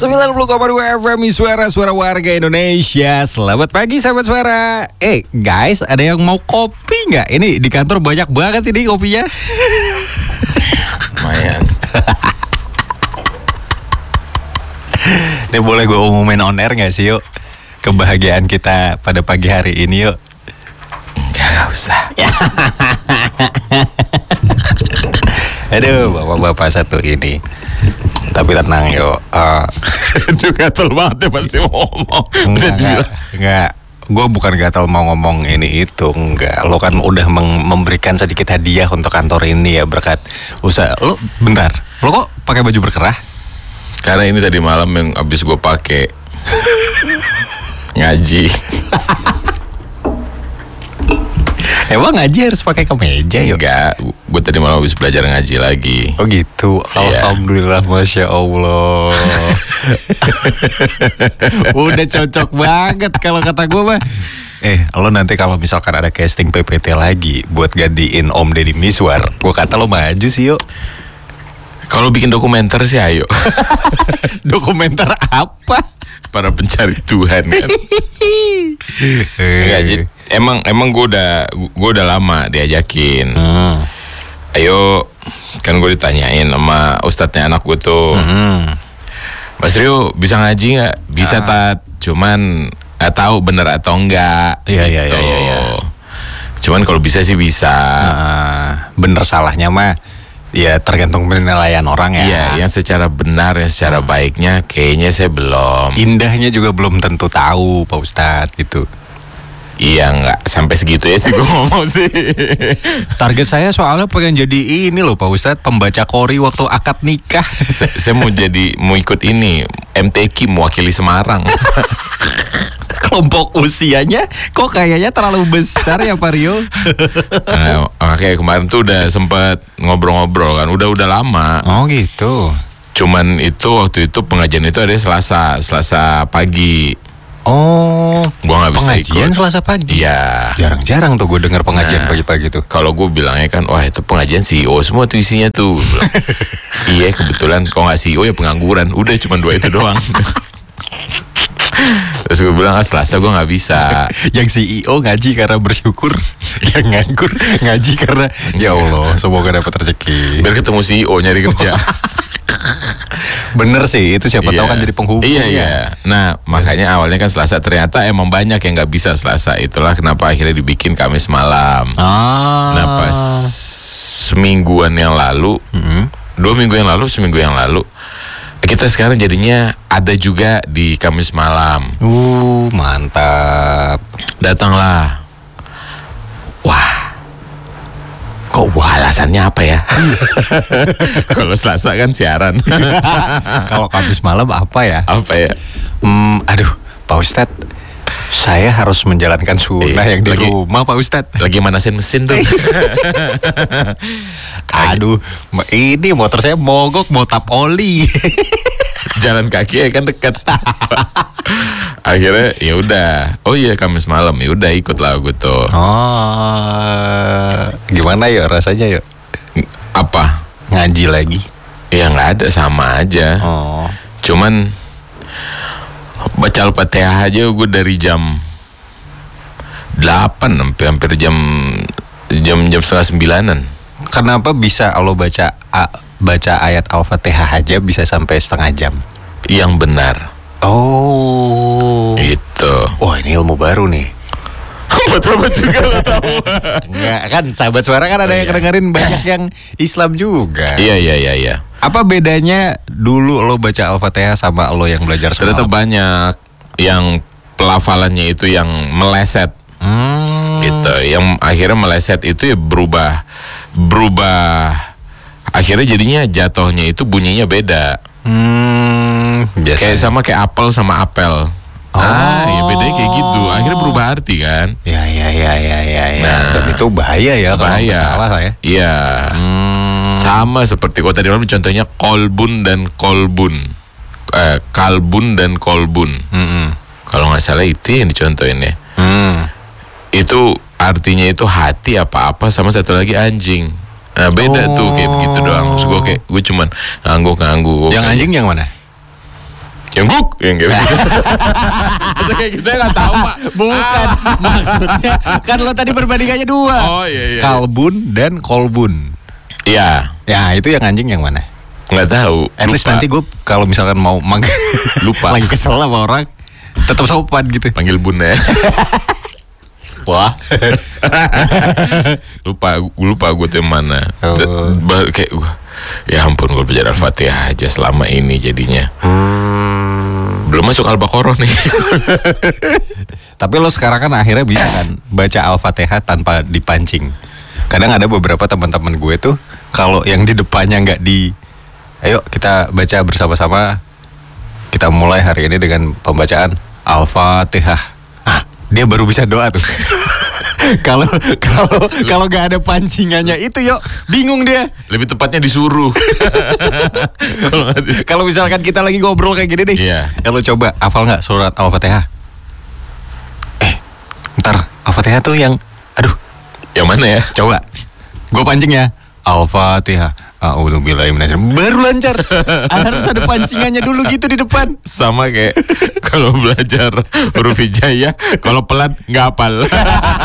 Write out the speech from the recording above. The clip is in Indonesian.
90,2 FM Suara warga Indonesia. Selamat pagi sahabat suara. Guys, ada yang mau kopi nggak? Ini di kantor banyak banget ini kopinya. Lumayan. Ini boleh gue umumin on air nggak sih yuk? Kebahagiaan kita pada pagi hari ini yuk. Nggak usah. Aduh, bapak-bapak satu ini. Tapi tenang yuk. Itu gatel banget ya pasti ngomong. Enggak. Gue bukan gatal mau ngomong ini itu. Enggak. Lo kan udah memberikan sedikit hadiah untuk kantor ini ya berkat usaha. Lo bentar. Lo kok pakai baju berkerah? Karena ini tadi malam yang abis gue pakai ngaji. Emang ngaji harus pakai kemeja yuk? Enggak, gue tadi malam habis belajar ngaji lagi. Oh gitu. Iya. Alhamdulillah, Masya Allah. Udah cocok banget kalau kata gue mah. Lo nanti kalau misalkan ada casting PPT lagi buat gantiin Om Deddy Miswar, gue kata lo maju sih yuk. Kalau bikin dokumenter sih ayo. Dokumenter apa? Para pencari Tuhan kan. Enggak, jadi emang gue udah lama diajakin. Ayo, kan gue ditanyain sama ustadznya anak gue tuh. Mas Rio bisa ngaji nggak? Bisa tat, cuman nggak tahu bener atau enggak. Iya. Cuman kalau bisa sih bisa. Bener salahnya mah ya tergantung penilaian orang ya. Iya, yang secara benar, yang secara baiknya kayaknya saya belum. Indahnya juga belum tentu tahu Pak Ustadz gitu. Iya, nggak sampai segitu ya sih gue ngomong sih. Target saya soalnya pengen jadi ini loh Pak Ustadz, pembaca kori waktu akad nikah. Saya mau ikut ini MTQ mewakili Semarang. Kelompok usianya kok kayaknya terlalu besar ya Pak Rio. Nah, makanya kemarin tuh udah sempat ngobrol-ngobrol kan, udah lama. Oh gitu. Cuman itu waktu itu pengajian itu ada Selasa pagi. Oh, Gua nggak bisa pengajian ikut. Selasa pagi. Iya. Jarang-jarang tuh gue dengar pengajian Nah, pagi-pagi tuh. Kalau gue bilangnya kan, wah itu pengajian CEO semua tuh isinya tuh. Iya kebetulan, kalau nggak CEO ya pengangguran. Udah cuma 2 itu doang. Terus gue bilang, Selasa gue nggak bisa. Yang CEO ngaji karena bersyukur, yang nganggur ngaji karena ya Allah semoga dapat rezeki. Biar ketemu CEO nyari kerja. Bener sih itu siapa tahu kan jadi penghubung. Iya. Nah makanya awalnya kan Selasa, ternyata emang banyak yang nggak bisa Selasa. Itulah kenapa akhirnya dibikin Kamis malam. Nah pas seminggu yang lalu, seminggu yang lalu kita sekarang jadinya ada juga di Kamis malam. Mantap. Datanglah. Kok alasannya apa ya? Kalau Selasa kan siaran. Kalau Kamis malam apa ya? Apa ya? Aduh, Pak Ustadz, saya harus menjalankan sunnah yang di rumah Pak Ustadz. Lagi manasin mesin tuh. Aduh, ini motor saya mogok mau tap oli. Jalan kaki ya kan dekat. Akhirnya ya udah. Oh iya Kamis malam ya udah ikut lah gue tuh. Gimana yuk rasanya yuk? Apa? Ngaji lagi? Ya nggak ada, sama aja. Cuman baca Al-Fatihah aja gue dari jam 8 sampai hampir jam setengah 9-an. Kenapa bisa lo baca ayat Al-Fatihah aja bisa sampai setengah jam? Yang benar. Oh. Itu. Wah ini ilmu baru nih. Betul juga lo tahu. Enggak kan sahabat suara kan ada yang dengerin banyak yang Islam juga. Iya. Apa bedanya dulu lo baca Al-Fatihah sama lo yang belajar semalam? Ternyata banyak yang pelafalannya itu yang meleset. Gitu. Yang akhirnya meleset itu ya berubah. Akhirnya jadinya jatuhnya itu bunyinya beda. Kayak sama kayak apel sama apel. Ya bedanya kayak gitu. Akhirnya berubah arti kan. Ya. Nah, dan itu bahaya ya kalau salah ya. Iya. Sama seperti kalau tadi malam contohnya kolbun dan kolbun. Kalbun dan kolbun. Kalau nggak salah itu yang dicontohin ya. Itu artinya itu hati apa-apa sama satu lagi anjing. Nah beda tuh kayak begitu doang. Terus gue cuman ngangguk. Yang anjing yang mana? Yang guk, yang kayak gitu. Masa kayak gitu nggak tahu Pak? Bukan, maksudnya kan lo tadi perbandingannya 2. Oh iya. Kalbun dan kolbun. Iya. Ya itu yang anjing yang mana? Nggak tahu. At least nanti gue kalau misalkan mau Lupa. lagi kesel sama orang, tetap sopan gitu. Panggil bun ya. Wah. lupa gue tuh yang mana. Oh. Kayak ya ampun, gue belajar Al-Fatihah aja selama ini jadinya. Belum masuk Al-Baqarah nih. Tapi lo sekarang kan akhirnya bisa kan baca Al-Fatihah tanpa dipancing. Kadang ada beberapa teman-teman gue tuh kalau yang di depannya nggak ayo kita baca bersama-sama. Kita mulai hari ini dengan pembacaan Al-Fatihah. Dia baru bisa doa tuh. Kalau nggak ada pancingannya itu bingung dia. Lebih tepatnya disuruh. Kalau misalkan kita lagi ngobrol kayak gini nih, lo coba hafal nggak surat Al-Fatihah? Ntar Al-Fatihah tuh yang yang mana ya? Coba gue pancing ya. Al-Fatihah. Baru lancar. Harus ada pancingannya dulu gitu di depan. Sama kayak kalau belajar huruf hijaiyah, kalau pelan nggak hafal.